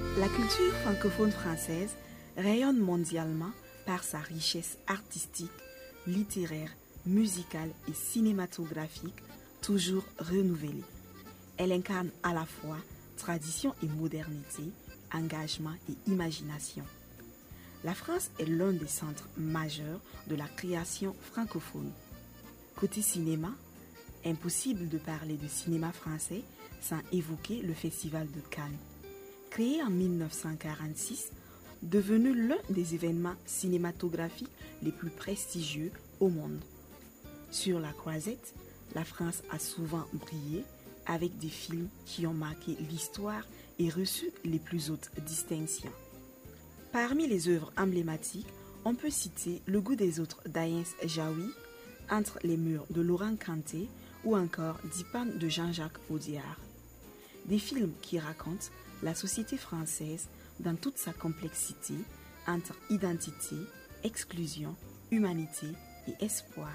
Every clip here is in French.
La culture francophone française rayonne mondialement par sa richesse artistique, littéraire, musicale et cinématographique toujours renouvelée. Elle incarne à la fois tradition et modernité, engagement et imagination. La France est l'un des centres majeurs de la création francophone. Côté cinéma, impossible de parler de cinéma français sans évoquer le Festival de Cannes. Créé en 1946, devenu l'un des événements cinématographiques les plus prestigieux au monde. Sur la croisette, la France a souvent brillé avec des films qui ont marqué l'histoire et reçu les plus hautes distinctions. Parmi les œuvres emblématiques, on peut citer Le goût des autres d'Agnès Jaoui, Entre les murs de Laurent Canté ou encore Dipan de Jean-Jacques Audiard. Des films qui racontent la société française dans toute sa complexité entre identité, exclusion, humanité et espoir.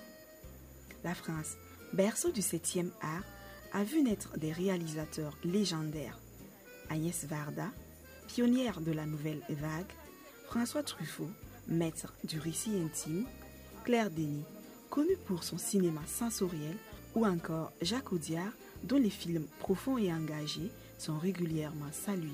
La France, berceau du 7e art, a vu naître des réalisateurs légendaires. Agnès Varda, pionnière de la nouvelle vague, François Truffaut, maître du récit intime, Claire Denis, connue pour son cinéma sensoriel, ou encore Jacques Audiard, dont les films profonds et engagés sont régulièrement salués.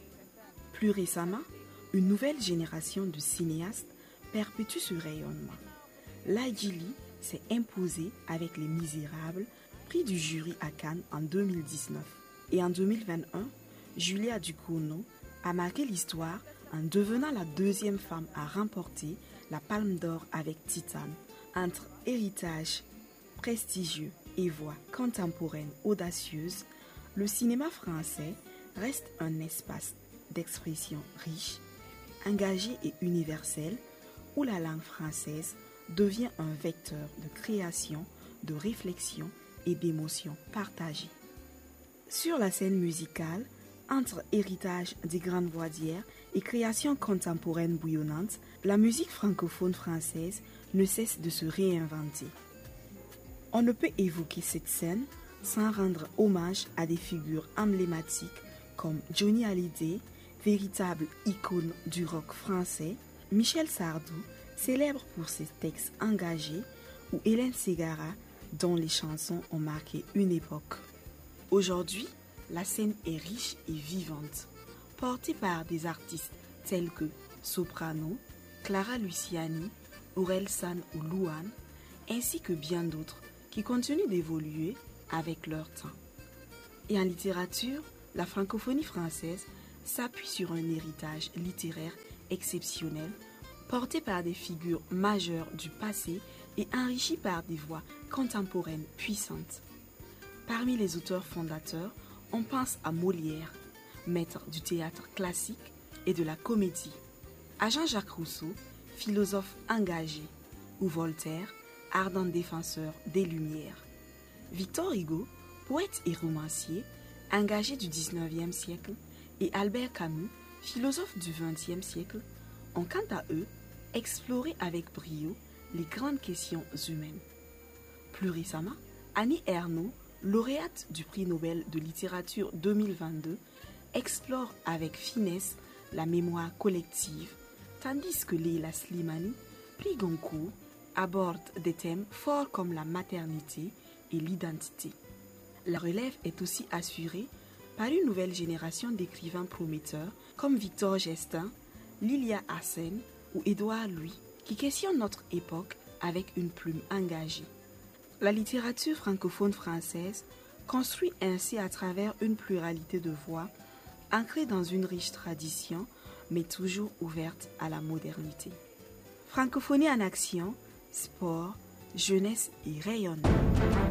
Plus récemment, une nouvelle génération de cinéastes perpétue ce rayonnement. Lai Ji s'est imposée avec Les Misérables, prix du jury à Cannes en 2019. Et en 2021, Julia Ducournau a marqué l'histoire en devenant la deuxième femme à remporter la Palme d'Or avec Titane. Entre héritage prestigieux et voix contemporaine audacieuse, le cinéma français reste un espace d'expression riche, engagé et universel, où la langue française devient un vecteur de création, de réflexion et d'émotions partagées. Sur la scène musicale, entre héritage des grandes voix d'hier et création contemporaine bouillonnante, la musique francophone française ne cesse de se réinventer. On ne peut évoquer cette scène sans rendre hommage à des figures emblématiques comme Johnny Hallyday, véritable icône du rock français, Michel Sardou, célèbre pour ses textes engagés, ou Hélène Ségara, dont les chansons ont marqué une époque. Aujourd'hui, la scène est riche et vivante, portée par des artistes tels que Soprano, Clara Luciani, Aurel San ou Louane, ainsi que bien d'autres qui continuent d'évoluer avec leur temps. Et en littérature, la francophonie française s'appuie sur un héritage littéraire exceptionnel, porté par des figures majeures du passé et enrichi par des voix contemporaines puissantes. Parmi les auteurs fondateurs, on pense à Molière, maître du théâtre classique et de la comédie, à Jean-Jacques Rousseau, philosophe engagé, ou Voltaire, ardent défenseur des Lumières. Victor Hugo, poète et romancier, engagé du 19e siècle, et Albert Camus, philosophe du 20e siècle, ont quant à eux exploré avec brio les grandes questions humaines. Plus récemment, Annie Ernaux, lauréate du prix Nobel de littérature 2022, explore avec finesse la mémoire collective, tandis que Leila Slimani, prix Goncourt, aborde des thèmes forts comme la maternité et l'identité. La relève est aussi assurée par une nouvelle génération d'écrivains prometteurs comme Victor Gestin, Lilia Hassen ou Édouard Louis, qui questionnent notre époque avec une plume engagée. La littérature francophone française construit ainsi à travers une pluralité de voix, ancrée dans une riche tradition, mais toujours ouverte à la modernité. Francophonie en action, sport, jeunesse et rayonnement.